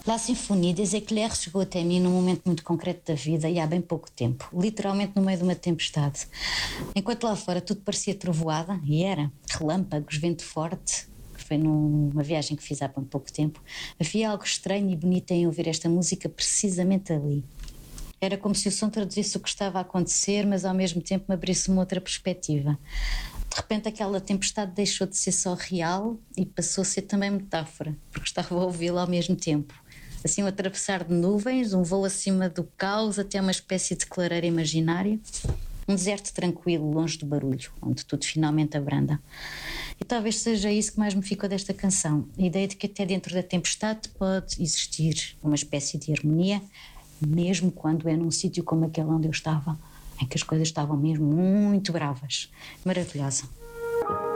La Sinfonie des Éclairs chegou até mim num momento muito concreto da vida e há bem pouco tempo, literalmente no meio de uma tempestade. Enquanto lá fora tudo parecia trovoada, e era, relâmpagos, vento forte, que foi numa viagem que fiz há bem pouco tempo, havia algo estranho e bonito em ouvir esta música precisamente ali. Era como se o som traduzisse o que estava a acontecer, mas ao mesmo tempo me abrisse uma outra perspectiva. De repente aquela tempestade deixou de ser só real e passou a ser também metáfora, porque estava a ouvi-la ao mesmo tempo. Assim, um atravessar de nuvens, um voo acima do caos até uma espécie de clareira imaginária. Um deserto tranquilo, longe do barulho, onde tudo finalmente abranda. E talvez seja isso que mais me ficou desta canção. A ideia de que até dentro da tempestade pode existir uma espécie de harmonia, mesmo quando é num sítio como aquele onde eu estava, em que as coisas estavam mesmo muito bravas. Maravilhosa.